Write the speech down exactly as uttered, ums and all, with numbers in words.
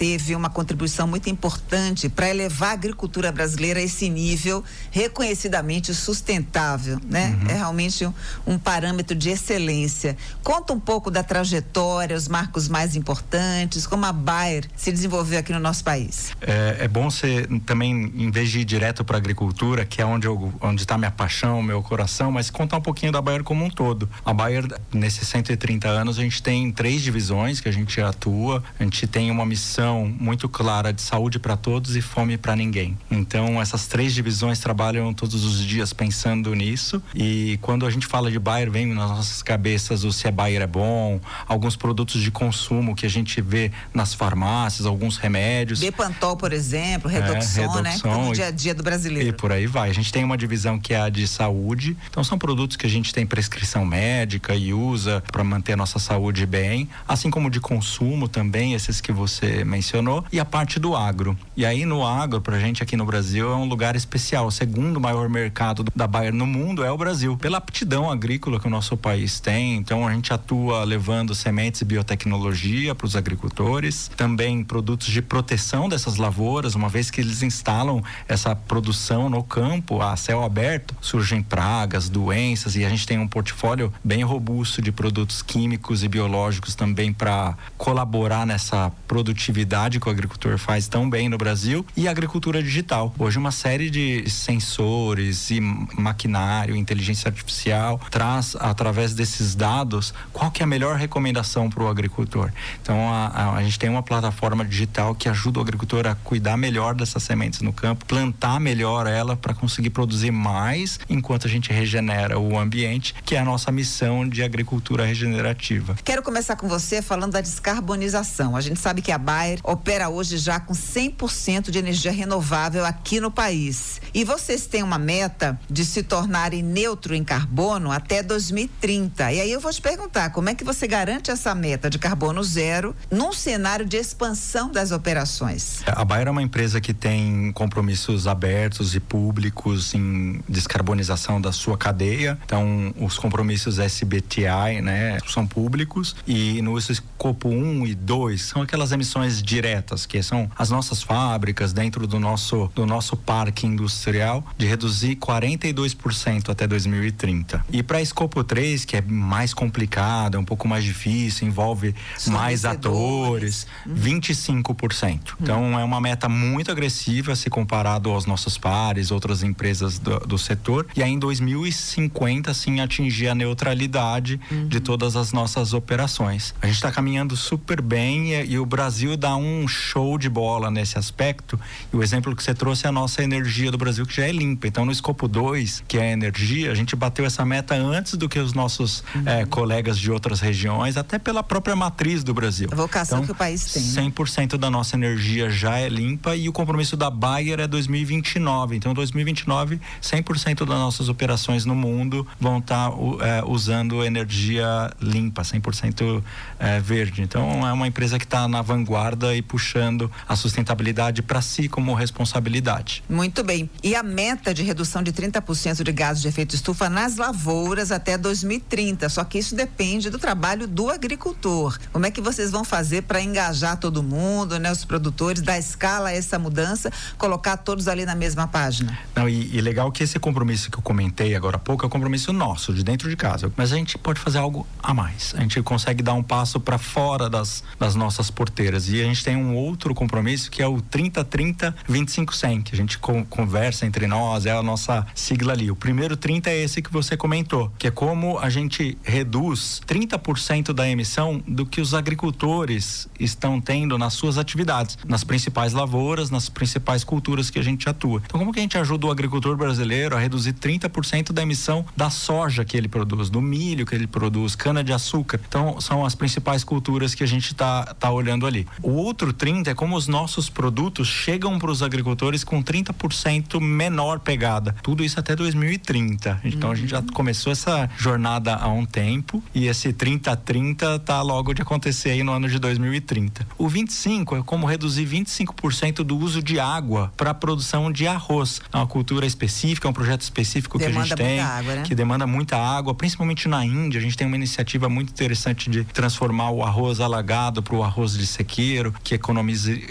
teve uma contribuição muito importante para elevar a agricultura brasileira a esse nível reconhecidamente sustentável, né? Uhum. É realmente um, um parâmetro de excelência. Conta um pouco da trajetória, os marcos mais importantes, como a Bayer se desenvolveu aqui no nosso país. É, é bom você também, em vez de ir direto para a agricultura, que é onde eu, onde está minha paixão, meu coração, mas contar um pouquinho da Bayer como um todo. A Bayer, nesses cento e trinta anos, a gente tem três divisões que a gente atua. A gente tem uma missão muito clara de saúde para todos e fome para ninguém. Então, essas três divisões trabalham todos os dias pensando nisso. E quando a gente fala de Bayer, vem nas nossas cabeças o se é Bayer é bom, alguns produtos de consumo que a gente vê nas farmácias, alguns remédios. Bepantol, por exemplo, Redoxon, é, Redoxon, né? Que tá no dia a dia do brasileiro. E por aí vai. A gente tem uma divisão que é a de saúde. Então, são produtos que a gente tem prescrição médica e usa para manter a nossa saúde bem, assim como de consumo também, esses que você mencionou, e a parte do agro. E aí no agro, pra gente aqui no Brasil, é um lugar especial. O segundo maior mercado da Bayer no mundo é o Brasil, pela aptidão agrícola que o nosso país tem. Então a gente atua levando sementes e biotecnologia para os agricultores, também produtos de proteção dessas lavouras, uma vez que eles instalam essa produção no campo, a céu aberto, surgem pragas, doenças, e a gente tem um portfólio bem robusto de produtos químicos e biológicos também para colaborar nessa produtividade que o agricultor faz tão bem no Brasil. E a agricultura digital. Hoje uma série de sensores e maquinário, inteligência artificial, traz através desses dados qual que é a melhor recomendação para o agricultor. Então a, a, a gente tem uma plataforma digital que ajuda o agricultor a cuidar melhor dessas sementes no campo, plantar melhor ela para conseguir produzir mais enquanto a gente regenera o ambiente, que é a nossa missão de agricultura regenerativa. Quero começar com você falando da descarbonização. A gente sabe que a Bayer opera hoje já com cem por cento de energia renovável aqui no país. E vocês têm uma meta de se tornarem neutro em carbono até dois mil e trinta. E aí eu vou te perguntar, como é que você garante essa meta de carbono zero num cenário de expansão das operações? A Bayer é uma empresa que tem compromissos abertos e públicos em descarbonização da sua cadeia. Então, os compromissos S B T I, né, são públicos, e no escopo um e dois são aquelas emissões diretas, que são as nossas fábricas dentro do nosso, do nosso parque industrial, de reduzir quarenta e dois por cento até dois mil e trinta. E para escopo três, que é mais complicado, é um pouco mais difícil, envolve mais atores, uhum. vinte e cinco por cento. Então uhum. é uma meta muito agressiva se comparado aos nossos pares, outras empresas do, do setor, e aí em dois mil e cinquenta sim atingir a neutralidade uhum. de todas as nossas operações. A gente está caminhando super bem e, e o Brasil dá um show de bola nesse aspecto, e o exemplo que você trouxe é a nossa energia do Brasil, que já é limpa. Então no escopo dois, que é a energia, a gente bateu essa meta antes do que os nossos uhum. eh, colegas de outras regiões, até pela própria matriz do Brasil. A vocação então, que o país tem. cem por cento da nossa energia já é limpa, e o compromisso da Bayer é dois mil e vinte e nove. Então dois mil e vinte e nove, cem por cento das nossas operações no mundo vão estar tá, eh, usando energia limpa, cem por cento eh, verde. Então é uma empresa que está na vanguarda e puxando a sustentabilidade para si como responsabilidade. Muito bem. E a meta de redução de trinta por cento de gases de efeito estufa nas lavouras até dois mil e trinta. Só que isso depende do trabalho do agricultor. Como é que vocês vão fazer para engajar todo mundo, né, os produtores, dar escala a essa mudança, colocar todos ali na mesma página? Não, e, e legal que esse compromisso que eu comentei agora há pouco é um compromisso nosso, de dentro de casa. Mas a gente pode fazer algo a mais. A gente consegue dar um passo para fora das, das nossas porteiras. E a gente tem um outro compromisso que é o trinta trinta vinte e cinco cem, que a gente com, conversa entre nós, é a nossa sigla ali. O primeiro trinta é esse que você comentou, que é como a gente reduz trinta por cento da emissão do que os agricultores estão tendo nas suas atividades, nas principais lavouras, nas principais culturas que a gente atua. Então, como que a gente ajuda o agricultor brasileiro a reduzir trinta por cento da emissão da soja que ele produz, do milho que ele produz, cana de açúcar? Então, são as principais culturas que a gente tá, tá olhando ali. O outro trinta é como os nossos produtos chegam para os agricultores com trinta por cento menor pegada. Tudo isso até dois mil e trinta. Então, uhum. a gente já começou essa jornada há um tempo, e esse trinta trinta tá logo de acontecer aí no ano de dois mil e trinta. O vinte e cinco é como reduzir vinte e cinco por cento do uso de água para a produção de arroz. É uma cultura específica, é um projeto específico demanda que a gente tem, água, né? que demanda muita água, principalmente na Índia. A gente tem uma iniciativa muito interessante de transformar o arroz alagado para o arroz de sequeiro, que economiza,